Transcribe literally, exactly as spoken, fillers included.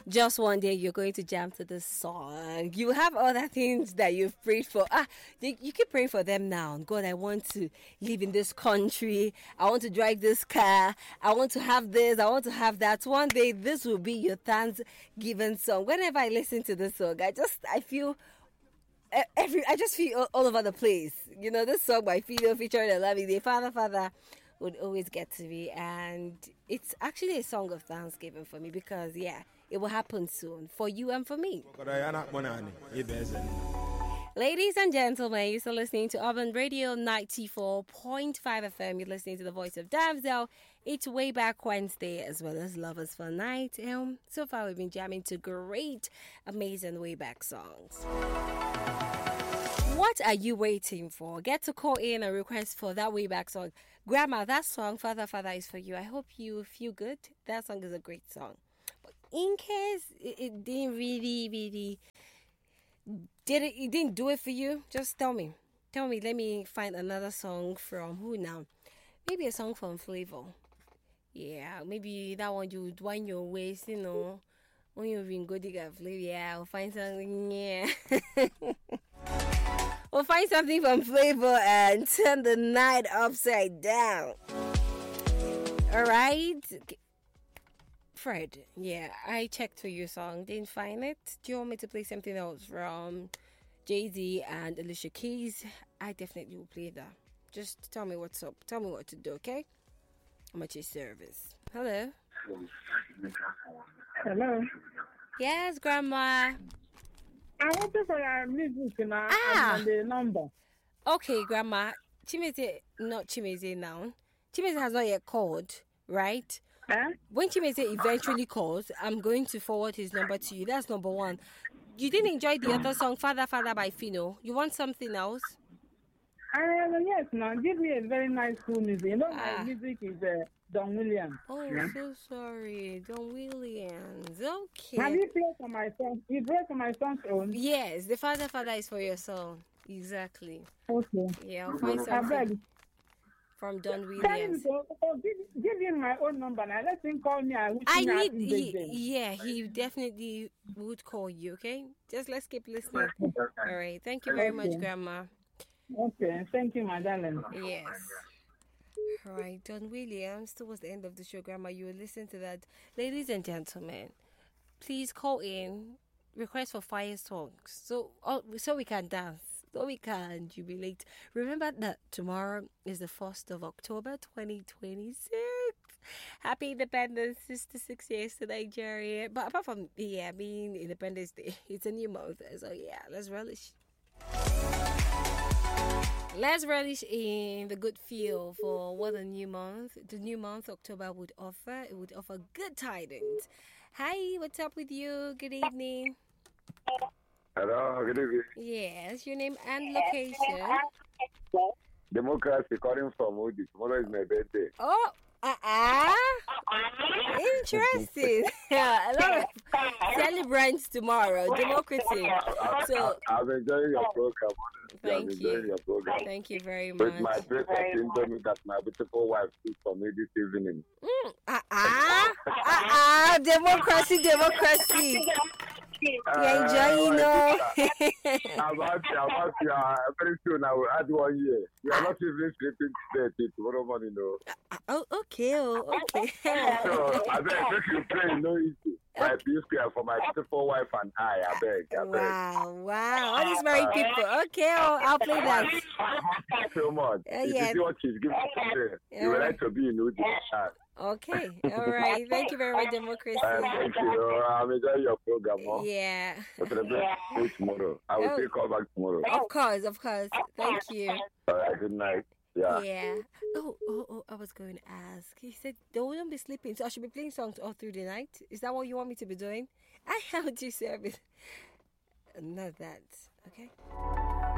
just one day you're going to jam to this song. You have other things that you've prayed for. Ah, you, you keep praying for them now. God, I want to live in this country. I want to drive this car. I want to have this. I want to have that. One day, this will be your Thanksgiving song. Whenever I listen to this song, I just, I feel... Every I just feel all, all over the place. You know, this song by Fido featuring Olamide, Father, Father, would always get to me. And it's actually a song of Thanksgiving for me because, yeah, it will happen soon for you and for me. Ladies and gentlemen, you're still listening to Urban Radio ninety-four point five F M. You're listening to the voice of Damsel. It's Way Back Wednesday as well as Lovers for Night. Um, so far, we've been jamming to great, amazing Way Back songs. What are you waiting for? Get to call in and request for that Way Back song. Grandma, that song, Father, Father, is for you. I hope you feel good. That song is a great song. But in case it, it didn't really, really... Did it, it didn't do it for you? Just tell me. Tell me. Let me find another song from who now? Maybe a song from Flavor. Yeah, maybe that one you would wind your waist, you know. When you've been good, you got Flavor. Yeah, I'll find something. Yeah. We'll find something from Flavor and turn the night upside down. All right. Fred, yeah, I checked for your song, didn't find it. Do you want me to play something else from Jay-Z and Alicia Keys? I definitely will play that. Just tell me what's up. Tell me what to do, okay? I'm at your service. Hello. Hello. Yes, Grandma. I want to say I'm music now. Ah. And the number. Okay, Grandma. Chimeze, not Chimeze now. Chimeze has not yet called, right? Huh? When Chimeze eventually calls, I'm going to forward his number to you. That's number one. You didn't enjoy the other song, Father, Father by Fino. You want something else? Uh, yes, now give me a very nice cool music. You know, my Ah. music is uh, Don Williams. Oh, Yeah? so sorry. Don Williams. Have Okay. you played for my song? You played for my song's own? Yes, the Father, Father is for your song. Exactly. Okay. Yeah, I'll find I something beg. from Don Tell him Williams. to oh, give, give him my own number now. Let him call me. I wish I him need, happy he, birthday. yeah, he definitely would call you, okay? Just let's keep listening. All right. Thank you very much, Okay. Grandma. Okay. Thank you, my darling. Yes. All right, Don Williams. Towards the end of the show, Grandma, you will listen to that. Ladies and gentlemen, please call in. Request for fire songs, so oh, so we can dance, so we can jubilate. Remember that tomorrow is the first of October, twenty twenty-six. Happy Independence, sixty-six years to Nigeria. But apart from yeah, being Independence Day, it's a new month, so yeah, let's relish. Let's relish in the good feel for what the new month, the new month October would offer. It would offer good tidings. Hi, what's up with you? Good evening. Hello, good evening. Yes, your name and location. Democracy calling from Udi. Tomorrow is my birthday. Oh, uh-uh. Interesting. Yeah, a lot of celebrants tomorrow. Democracy. So, I'm enjoying your program. Thank I'm you. enjoying your program. Thank you very With my much. favorite indomie that my beautiful wife cooked for me this evening. Mm, uh-uh. Uh-uh. Democracy, democracy. You're enjoying, no? I'm happy, I'm happy. Uh, very soon I will add one year. We are not even sleeping today till tomorrow morning, no. Oh, okay, oh, okay. So, I beg, make you pray, no issue. My peace prayer for my beautiful wife and I, I beg, I beg. Wow, wow. All these married people. Okay, oh, I'll play that. Thank you so much. Uh, if yeah. you see what she's giving today, Yeah. you would like to be in Udi. Uh, Okay, all right. Thank you very much, Democracy. uh, thank you. I'm enjoying your program. Huh? Yeah. We'll celebrate you tomorrow. I will Oh. take call back tomorrow. Of course, of course. Thank you. All right, good night. Yeah. Yeah. Oh, oh, oh, I was going to ask. He said they wouldn't be sleeping, so I should be playing songs all through the night. Is that what you want me to be doing? I have to serve it. Not that. Okay.